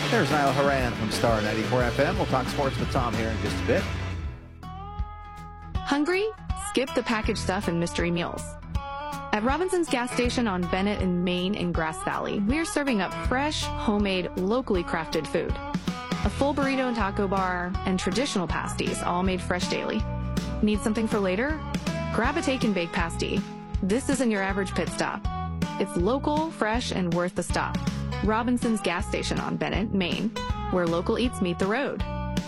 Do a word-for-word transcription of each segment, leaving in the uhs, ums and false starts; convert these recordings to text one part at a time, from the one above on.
There's Niall Horan from Star ninety-four F M. We'll talk sports with Tom here in just a bit. Hungry? Skip the packaged stuff and mystery meals. At Robinson's gas station on Bennett in Maine and Grass Valley, we are serving up fresh, homemade, locally crafted food. A full burrito and taco bar, and traditional pasties, all made fresh daily. Need something for later? Grab a take and bake pasty. This isn't your average pit stop. It's local, fresh, and worth the stop. Robinson's gas station on Bennett, Maine, where local eats meet the road.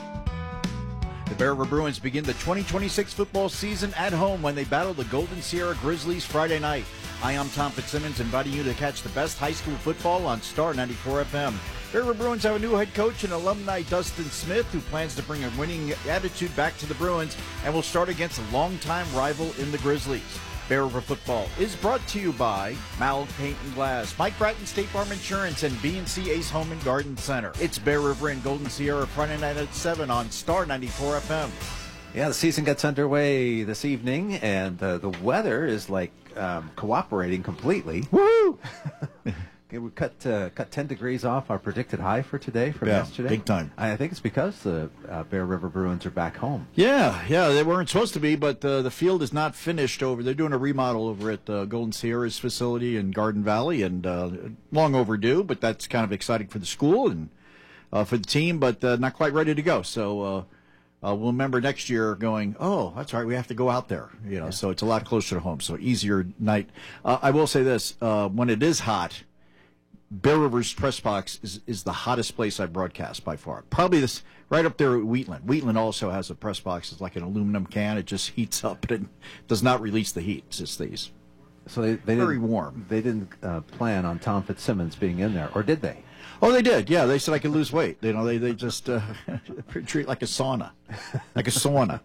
The Bear River Bruins begin the twenty twenty-six football season at home when they battle the Golden Sierra Grizzlies Friday night. Hi, I'm Tom Fitzsimmons, inviting you to catch the best high school football on Star ninety-four F M. Bear River Bruins have a new head coach and alumni, Dustin Smith, who plans to bring a winning attitude back to the Bruins and will start against a longtime rival in the Grizzlies. Bear River Football is brought to you by Mallett Paint and Glass, Mike Bratton State Farm Insurance, and B and C Ace Home and Garden Center. It's Bear River and Golden Sierra Friday night at seven on Star ninety-four F M. Yeah, the season gets underway this evening, and uh, the weather is like um, cooperating completely. Woo! Okay, we cut uh, cut ten degrees off our predicted high for today from Yeah, yesterday. big time. I think it's because the uh, Bear River Bruins are back home. Yeah, yeah, they weren't supposed to be, but uh, the field is not finished over. They're doing a remodel over at uh, Golden Sierra's facility in Garden Valley, and uh, long overdue, but that's kind of exciting for the school and uh, for the team, but uh, not quite ready to go. So uh, uh, we'll remember next year going, oh, that's right, we have to go out there. You know, yeah. So it's a lot closer to home, so easier night. Uh, I will say this, uh, when it is hot, Bear River's press box is, is the hottest place I broadcast by far. Probably this right up there at Wheatland. Wheatland also has a press box. It's like an aluminum can. It just heats up and does not release the heat. It's just these. So they, they very didn't, warm. They didn't uh, plan on Tom Fitzsimmons being in there, or did they? Oh, they did. Yeah, they said I could lose weight. You know, they they just uh, treat it like a sauna, like a sauna.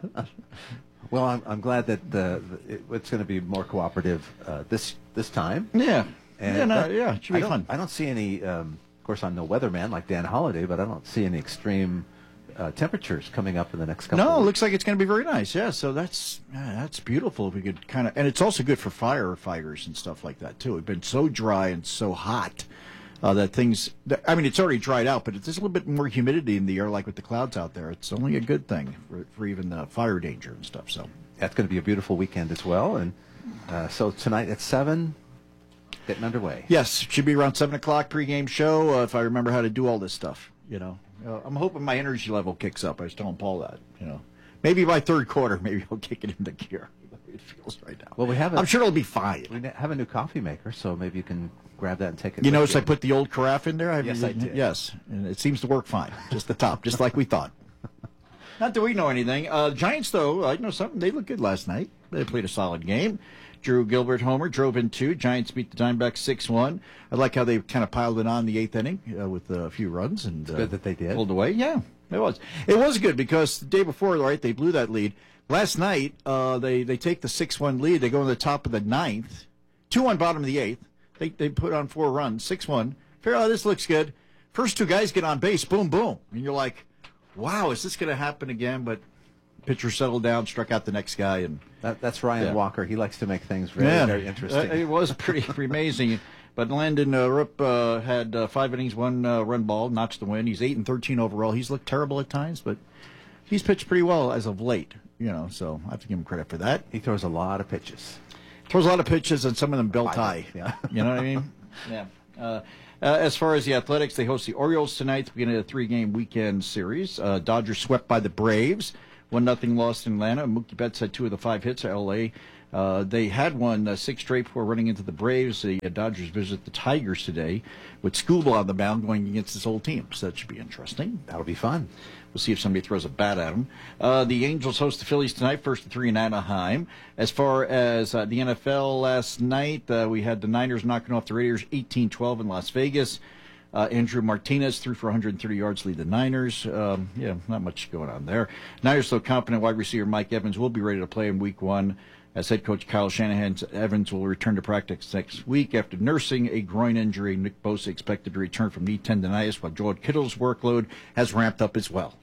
Well, I'm I'm glad that uh, it, it's going to be more cooperative uh, this this time. Yeah. And yeah, no, that, yeah, it should be I fun. I don't see any, um, of course, I'm no weatherman like Dan Holliday, but I don't see any extreme uh, temperatures coming up in the next couple No, of it weeks. looks like it's going to be very nice. Yeah, so that's yeah, that's beautiful. If we could kind of, and it's also good for firefighters and stuff like that too. We've been so dry and so hot uh, that things. I mean, it's already dried out, but it's just a little bit more humidity in the air, like with the clouds out there. It's only a good thing for, for even the fire danger and stuff. So that's going to be a beautiful weekend as well. And uh, so tonight at seven. Getting underway. Yes, it should be around seven o'clock pregame show. Uh, if I remember how to do all this stuff, you know, uh, I'm hoping my energy level kicks up. I was telling Paul that, you know, maybe by third quarter, maybe I'll kick it into gear. It feels right now. Well, we have. A, I'm sure it'll be fine. We have a new coffee maker, so maybe you can grab that and take it. You notice I put the old carafe in there. I yes, mean, I did. Yes, and it seems to work fine. Just the top, just like we thought. Not that we know anything. Uh, Giants, though, I know something. They looked good last night. They played a solid game. Drew Gilbert homer, drove in two. Giants beat the Diamondbacks six one. I like how they kind of piled it on the eighth inning uh, with a few runs. And it's uh, good that they did. Pulled away. Yeah, it was. It was good because the day before, right, they blew that lead. Last night, uh, they, they take the six one lead. They go to the top of the ninth. two one bottom of the eighth. They they put on four runs, six one. Figure, oh, this looks good. First two guys get on base, boom, boom. And you're like, wow, is this going to happen again? But pitcher settled down, struck out the next guy, and that, that's Ryan yeah. Walker. He likes to make things very, yeah. very interesting. Uh, it was pretty, pretty amazing. But Landon uh, Rupp uh, had uh, five innings, one uh, run ball, notched the win. He's eight and thirteen overall. He's looked terrible at times, but he's pitched pretty well as of late. You know, so I have to give him credit for that. He throws a lot of pitches. Throws a lot of pitches, and some of them belt high. Yeah. You know what I mean? Yeah. Uh, Uh, as far as the Athletics, they host the Orioles tonight to begin a three-game weekend series. Uh, Dodgers swept by the Braves. One nothing lost in Atlanta. Mookie Betts had two of the five hits at L A. Uh, they had won uh, six straight before running into the Braves. The uh, Dodgers visit the Tigers today with Skubal on the mound going against his old team. So that should be interesting. That'll be fun. We'll see if somebody throws a bat at them. Uh, the Angels host the Phillies tonight, first to three in Anaheim. As far as uh, the N F L last night, uh, we had the Niners knocking off the Raiders eighteen twelve in Las Vegas. Uh, Andrew Martinez threw for one hundred thirty yards, lead the Niners. Um, yeah, not much going on there. Niners, though, confident wide receiver Mike Evans will be ready to play in week one. As head coach Kyle Shanahan, Evans will return to practice next week after nursing a groin injury. Nick Bosa expected to return from knee tendonitis, while George Kittle's workload has ramped up as well.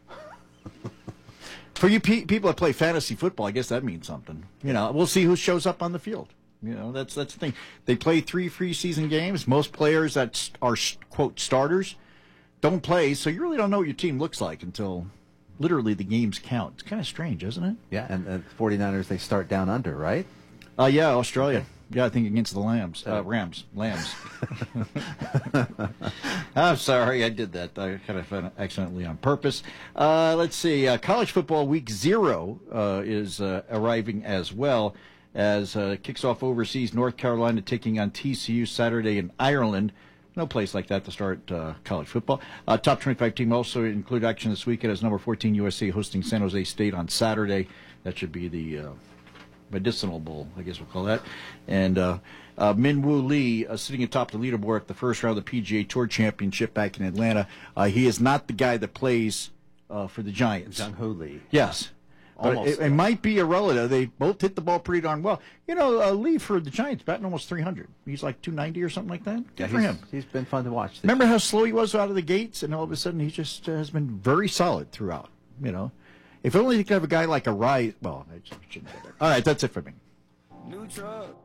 For you pe- people that play fantasy football, I guess that means something. You know, we'll see who shows up on the field. You know, that's that's the thing. They play three preseason games. Most players that are, quote, starters, don't play, so you really don't know what your team looks like until literally the games count. It's kind of strange, isn't it? Yeah, and the forty-niners, they start down under, right? Uh, yeah, Australia. Okay. Yeah, I think against the Lambs. Uh, Rams. Lambs. I'm sorry, I did that. I kind of accidentally on purpose. Uh, let's see. Uh, college football week zero uh, is uh, arriving as well as uh, kicks off overseas. North Carolina taking on T C U Saturday in Ireland. No place like that to start uh, college football. Uh, top twenty-five team also include action this weekend as number fourteen U S C hosting San Jose State on Saturday. That should be the uh, medicinal bowl, I guess we'll call that. And uh, uh, Min Woo Lee uh, sitting atop the leaderboard at the first round of the P G A Tour Championship back in Atlanta. Uh, he is not the guy that plays uh, for the Giants. Jung Hoo Lee. Yes. But it, it might be a relative. They both hit the ball pretty darn well. You know, uh, Lee for the Giants batting almost three hundred. He's like two ninety or something like that. Good yeah, for he's, him. He's been fun to watch. Remember how slow he was out of the gates, and all of a sudden he just uh, has been very solid throughout. You know, if only you could have a guy like a Rise. Well, I shouldn't say that. All right, that's it for me. New truck.